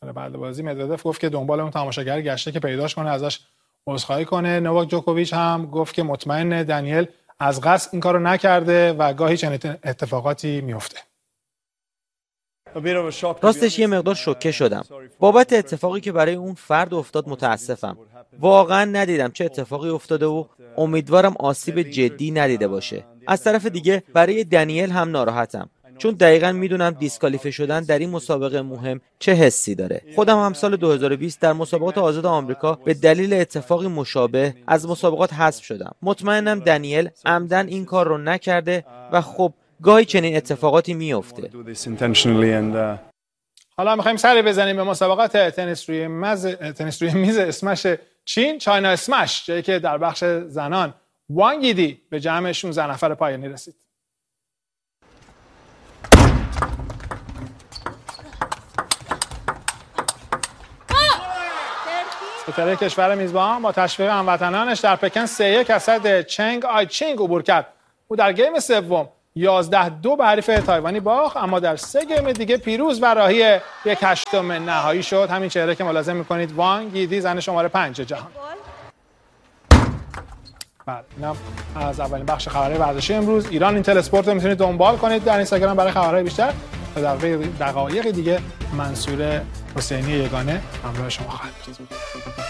بعد بازی مدودف گفت که دنبال اون تماشاگر گشته که پیداش کنه، ازش عذرخواهی کنه. نوواک جوکوویچ هم گفت که مطمئن دنیل از قصد این کارو نکرده و گاهی چنین اتفاقاتی میفته. راستش یه مقدار شوکه شدم بابت اتفاقی که برای اون فرد افتاد. متاسفم، واقعا ندیدم چه اتفاقی افتاده و امیدوارم آسیب جدی ندیده باشه. از طرف دیگه برای دنیل هم ناراحتم، چون دقیقاً میدونم دیسکالیفه شدن در این مسابقه مهم چه حسی داره. خودم هم سال 2020 در مسابقات آزاد آمریکا به دلیل اتفاقی مشابه از مسابقات حذف شدم. مطمئنم دنیل عمدن این کار رو نکرده و خب گاهی چنین اتفاقاتی میفته. حالا میخوایم سری بزنیم به مسابقات تنیس روی میز اسمش چین، چاینا اسمش، جایی که در بخش زنان وانگ ییدی به جمع 16 نفر پایانی رسید. ستاره کشور میزبان با تشویق هموطنانش در پکن 3-1 از صد چنگ آی چینگ عبور کرد. او در گیم سوم 11-2 به حریف تایوانی باخت، اما در 3 گیم دیگه پیروز و راهی 1/8 نهایی شد. همین چهره که ملاحظه میکنید وانگ ییدی، زن شماره 5 جهان. بله، اینم از اولین بخش خبرهای ورزشی امروز. ایران اینتل اسپورت رو میتونید دنبال کنید در اینستاگرام برای خبرهای بیشتر. تا دقایق دیگه منصور حسینی یگانه همراه شما خواهد بود.